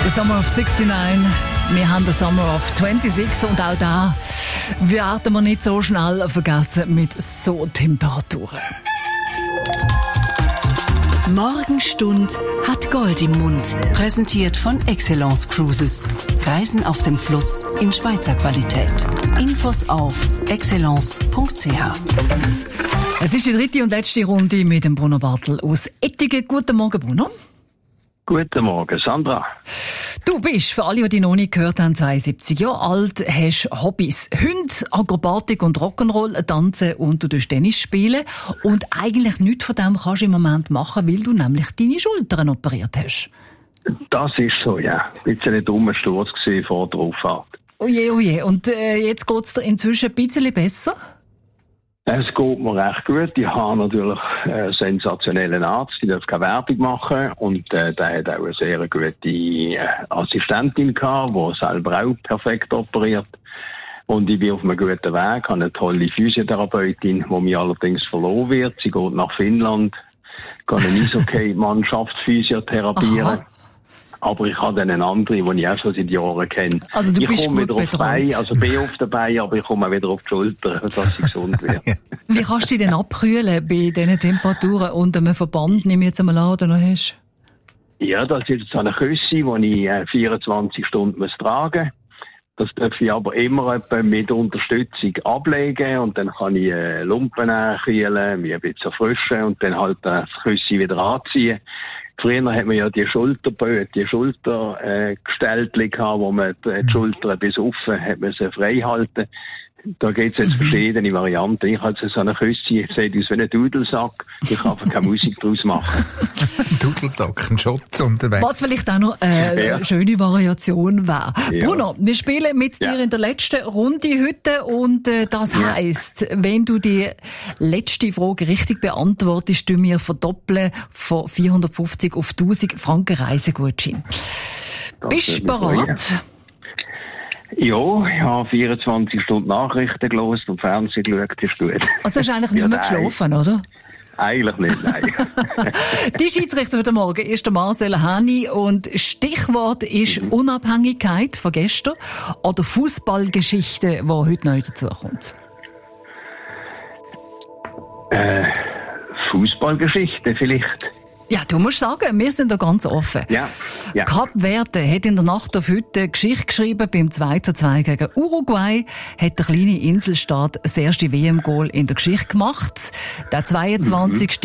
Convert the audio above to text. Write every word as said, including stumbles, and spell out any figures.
The Summer of sixty-nine. Wir haben den Summer of twenty-six und auch da werden wir nicht so schnell vergessen mit so Temperaturen. Morgenstund hat Gold im Mund. Präsentiert von Excellence Cruises. Reisen auf dem Fluss in Schweizer Qualität. Infos auf excellence punkt c h. Es ist die dritte und letzte Runde mit dem Bruno Bartel aus Ettigen. Guten Morgen, Bruno. Guten Morgen, Sandra. Du bist, für alle, die dich noch nicht gehört haben, zweiundsiebzig Jahre alt, hast Hobbys. Hunde, Akrobatik und Rock'n'Roll, Tanzen und du tust Tennis spielen. Und eigentlich nichts von dem kannst du im Moment machen, weil du nämlich deine Schultern operiert hast. Das ist so, ja. Ein bisschen ein dummer Sturz gewesen vor der Auffahrt. Oje, oje. Und äh, jetzt geht's dir inzwischen ein bisschen besser? Es geht mir recht gut. Ich habe natürlich einen sensationellen Arzt, die darf keine Werbung machen. Und äh, der hat auch eine sehr gute äh, Assistentin gehabt, die selber auch perfekt operiert. Und ich bin auf einem guten Weg, habe eine tolle Physiotherapeutin, die mir allerdings verloren wird. Sie geht nach Finnland, kann eine Eishockey-Mannschaft physiotherapieren. Aha. Aber ich habe dann eine andere, die ich auch schon seit Jahren kenne. Also du ich bist komme gut wieder auf die Beine, also bin auf den Beinen, aber ich komme auch wieder auf die Schulter, dass ich gesund werde. Wie kannst du dich denn abkühlen bei diesen Temperaturen und einem Verband, nimm jetzt einmal an, den du noch hast? Ja, das ist jetzt eine Küsse, die ich vierundzwanzig Stunden muss tragen muss. Das darf ich aber immer mit Unterstützung ablegen und dann kann ich äh, Lumpen kühlen, mich ein bisschen erfrischen und dann halt das Küsse wieder anziehen. Früher hat man ja die Schulterböden, die Schultergestellte äh, gehabt, wo man die, die Schultern bis offen hat man sie frei halten. Da gibt es jetzt verschiedene Varianten. Ich habe so eine Küsse, ich sehe aus wie ein Dudelsack. Ich kann einfach keine Musik daraus machen. Dudelsack, ein Schutz unterwegs. Was vielleicht auch noch eine ja. schöne Variation wäre. Ja. Bruno, wir spielen mit ja. dir in der letzten Runde heute und äh, das ja. heisst, wenn du die letzte Frage richtig beantwortest, du mir verdoppeln von vierhundertfünfzig auf tausend Franken Reisegutschein. Bist du bereit? Ja, ich habe vierundzwanzig Stunden Nachrichten gelesen und Fernsehen geschaut, ist gut. Also hast du eigentlich nicht mehr geschlafen, oder? Eigentlich nicht, nein. Die Schiedsrichter heute Morgen ist der Marcel Hani und Stichwort ist mhm. Unabhängigkeit von gestern oder Fußballgeschichte, die heute neu dazukommt. Äh, Fußballgeschichte vielleicht. Ja, du musst sagen, wir sind da ganz offen. Ja, ja. Kap Verde hat in der Nacht auf heute Geschichte geschrieben. Beim zwei zu zwei gegen Uruguay hat der kleine Inselstaat das erste W M-Goal in der Geschichte gemacht. Der zweiundzwanzigste